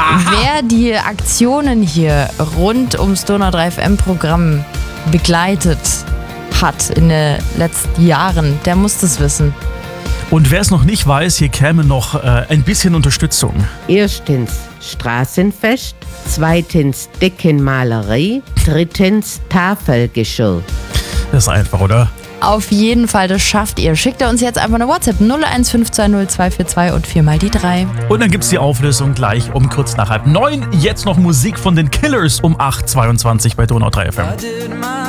Wer die Aktionen hier rund ums Donau 3 FM-Programm begleitet hat in den letzten Jahren, der muss das wissen. Und wer es noch nicht weiß, hier käme noch ein bisschen Unterstützung. Erstens Straßenfest, zweitens Deckenmalerei, drittens Tafelgeschirr. Das ist einfach, oder? Auf jeden Fall, das schafft ihr. Schickt ihr uns jetzt einfach eine WhatsApp 01520 und 4 mal die 3. Und dann gibt's die Auflösung gleich um kurz nach 8:30. Jetzt noch Musik von den Killers um 8:22 bei Donau 3 FM.